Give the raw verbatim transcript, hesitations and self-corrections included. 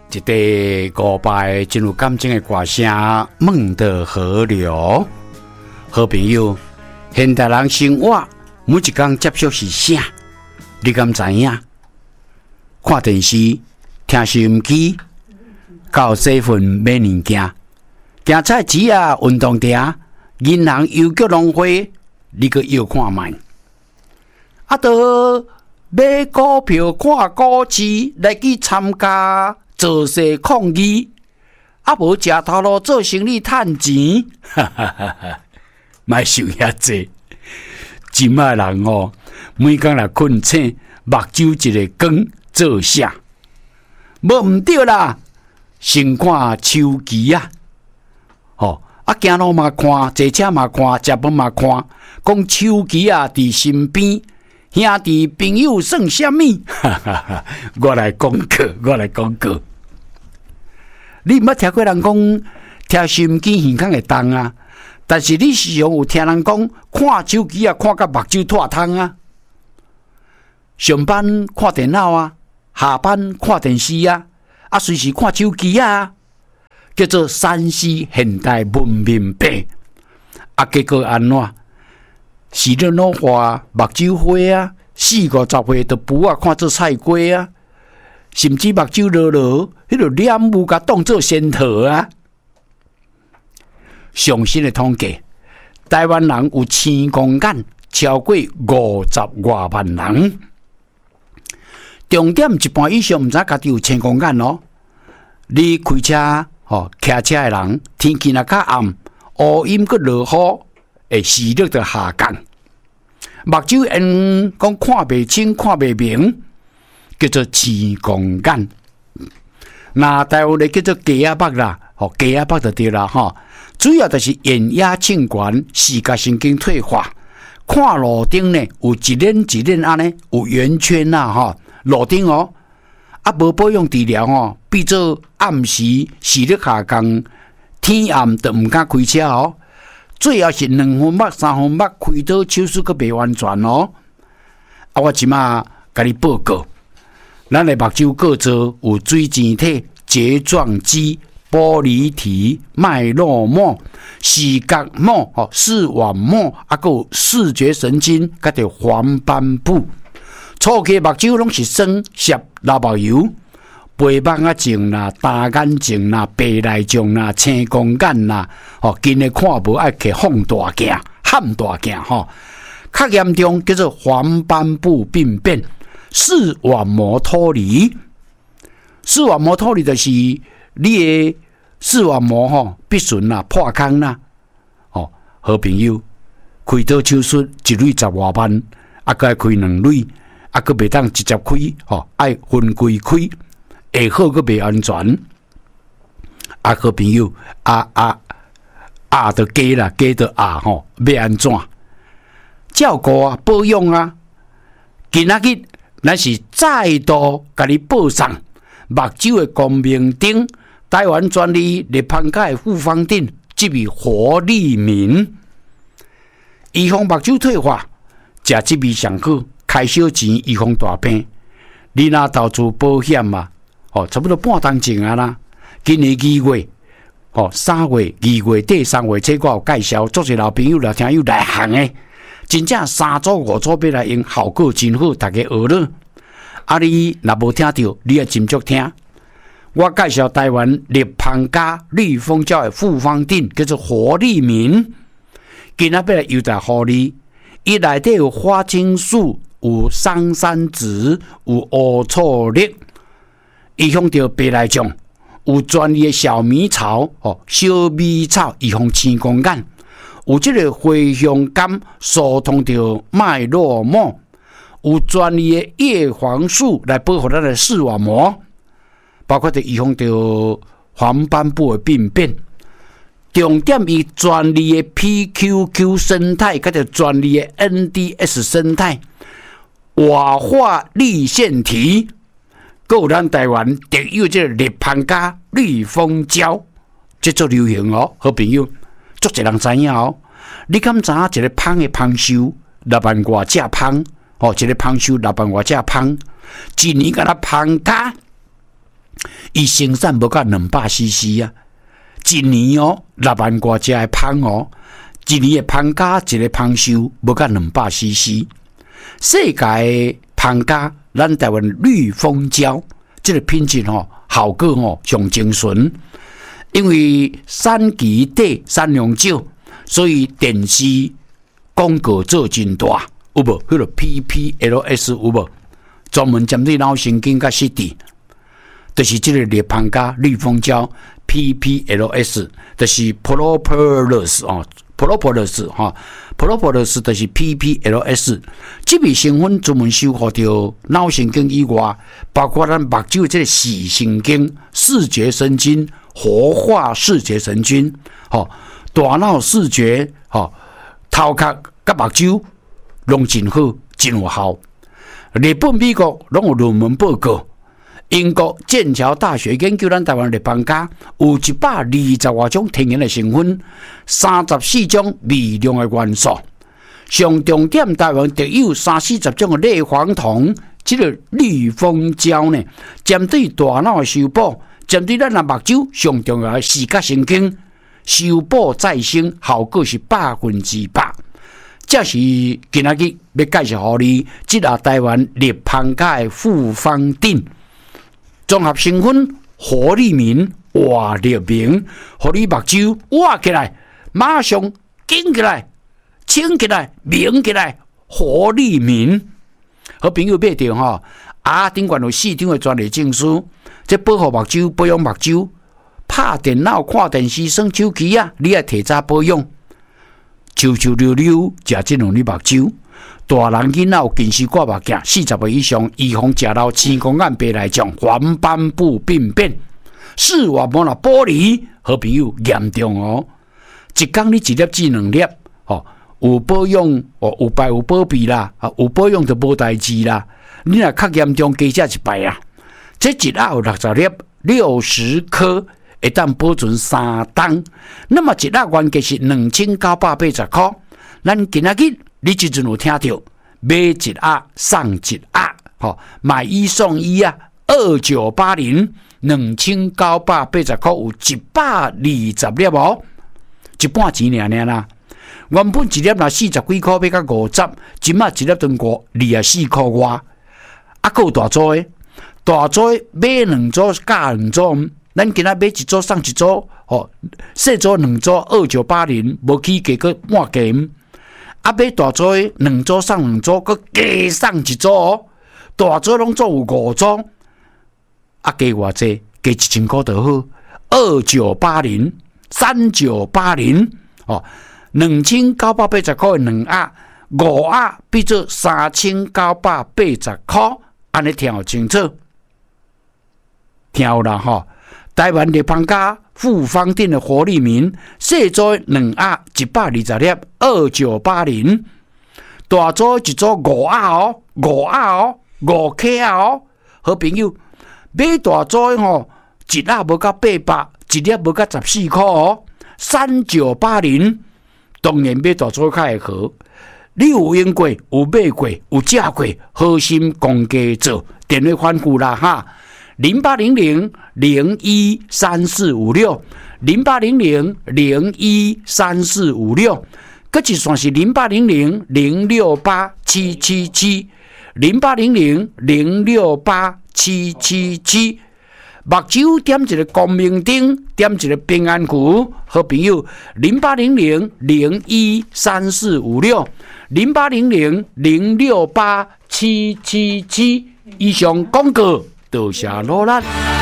一块五拜真有感情的歌声，梦的河流。好朋友，现代人生活每一天接触是啥？你敢知影？看电视、听收音机，到洗份买物件，行菜市啊、运动场、银行邮局农会，你搁要看卖。啊，都买股票、看股市来去参加做势抗议，啊无食头路做生意趁钱，哈哈哈哈！莫想遐济，今仔人哦，每工来困醒，目睭一个光做啥？无毋对啦，先看手机啊，吼、哦、啊，行路嘛看，坐车嘛看，食饭嘛看，讲手机啊伫身边。兄弟朋友算什么？哈哈哈！我来讲课，我来讲课。你毋捌听过人讲听收音机耳孔会重啊？但是你时常有听人讲看手机啊，看到目睭脱痛啊。上班看电脑啊，下班看电视啊，啊随时看手机啊，叫做三 C 现代文明病。啊，结果安怎？视力老化、目睭花啊，四五十岁都不啊看做菜瓜啊，甚至目睭落落，迄个染污甲当做仙桃啊。上新的统计，台湾人有青光眼超过五十外万人。重点一半以上毋知家己有青光眼哦。你开车吼，骑车的人，天气若较暗，乌阴佮落雨。诶，视力就下降，目睭因讲看袂清、看袂明，叫做青光眼。那台湾咧叫做鸡仔目啦，吼鸡仔目就对啦，吼。主要就是眼压痉挛、视觉神经退化，看路顶呢有一链一链安尼有圆圈呐，吼路顶哦，啊无保养治疗哦，变做暗时视力下降，天暗就毋敢开车哦。最后是两分目、三分目开刀手术阁袂完全哦。啊，我即马甲你报告，咱的目睭构造有水晶体、睫状肌、玻璃体、脉络膜、视觉膜、哦视网膜，啊，还有视觉神经，甲着黄斑部。初期目睭拢是酸涩流目油。白目啊症啦、单眼症啦、白内障啦、青光眼啦，吼，近的看无爱去放大镜、喊大镜吼，较严重叫做黄斑部病变、视网膜脱离。视网膜脱离就是你的视网膜吼必损啦、破空啦，吼，好朋友开刀手术一蕊十外万，啊，佮开两蕊，啊，佮袂当直接开，吼，爱分开开。会好佮袂安全，啊，好朋友，啊啊啊，就加啦，加就啊吼，要安怎？照顾啊，保养啊，今仔日咱是再度甲你报送目睭的光明灯，台湾专利立芳家的复方锭，即味活力明，预防目睭退化，食即味上好，开小钱预防大病。你若投资保险嘛？哦，差不多半当前啊啦！今年二月，哦，三月、二月底、三月初，我有介绍，做些老朋友、老听友来行诶，真正三组五组要来用，效果真好，大家学了。啊，你若无听到，你要斟酌听。我介绍台湾立芳家绿蜂胶的复方锭，叫做活力明。今仔要来优待互你，伊内底有花青素，有桑葚子，有乌醋粒。预防着白内障，有专利的小米草哦，小米草预防青光眼，有这个茴香甘疏通着脉络膜，有专利的叶黄素来保护咱的视网膜，包括着预防着黄斑部的病变。重点以专利的 P Q Q 生态，甲着专利的 N D S 生态，活化立腺体。有咱台湾特有这个立芳家绿蜂胶，这做流行哦，好朋友，足侪人知影哦。你敢知影一个芳的芳寿六万外只芳，哦，一个芳寿六万外只芳，一年甲它芳家伊生产无到两百 C C 啊，一年哦六万多只的芳哦，一年的芳价一个芳收无到两百 C C。世界的芳价，咱台湾绿蜂胶这个品质哦，效果哦上精纯，因为产期短、产量少，所以电视广告做真大，有无？迄个 P P L S 有无？专门针对脑神经甲失智，就是这个劣芳加绿蜂胶 P P L S， 就是 Propolis 哦 ，Propolis 哈 ，Propolis 就是 P P L S。这味成分专门守护着脑神经以外，包括咱目睭这个视神经、视觉神经、活化视觉神经，吼，大脑视觉，吼，头壳甲目睭拢真好，真有效。日本、美国拢有论文报告，英国剑桥大学研究咱台湾的芳加有一百二十多种天然的成分，三十四种微量的元素。上重点，台湾特有三四十种的类黄酮，这个绿蜂胶呢，针对大脑的修补，针对咱的目睭上重要的视觉神经修补再生，效果是百分之百。这是今仔日要介绍给你，这个台湾劣芳加的复方定综合成分，活力明、活力明，让你目睭活起来，马上紧起来、清起来、明起来，活力明。好朋友买到吼，啊，顶悬有四张的专利证书，这保护目睭、保养目睭，拍电脑、看电视、耍手机啊，你要提早保养。秋秋溜溜，食这种你目睭，大人囡仔有近视、挂目镜，四十岁以上，预防食到青光眼、白内障、黄斑部病变、视网膜啦剥离，好朋友严重哦！一天你一粒至两粒，哦，有保养哦，有败有保庇啦，啊，有保养就无代志啦。你若较严重，加食一摆啊！这一盒有六十粒，六十颗。会当保存三冬，那么一盒原价是两千九百八十块。咱今仔日你即阵有听到，买一盒送一盒，吼，买一送一啊，二九八零，两千九百八十块有一百二十粒哦，一半钱尔尔啦。原本一粒若四十几块，要到五十，今仔一粒等过二十四块外，啊，够大组的，大组买两组加两组。咱今仔买一组送一组，吼，小组两组二九八零，无起价个满价。啊，买大组两组送两组，佮加送一组哦。大组拢总有五组，啊，加偌济？加一千块就好。二九八零，三九八零，哦，两千九百八十块两盒，五盒变做三千九百八十块，安尼听好清楚，听有啦吼。台湾的芳加复方定的活力明，小组两盒一百二十粒，二九八零；大组一组五盒哦，五盒哦，五克哦。好朋友，买大组吼，一盒无到八百，一粒无到十四块哦，三九八零。当然买大组较会好，你有用过、有买过、有食过，好心公家做，电话反复啦哈。零八零零零一三四五六，零八零零零一三四五六，搁一算是零八零零零六八七七七，零八零零零六八七七七。目睭点一个光明灯，点一个平安符，好朋友零八零零零一三四五六，零八零零零六八七七七。以上广告。多谢罗兰。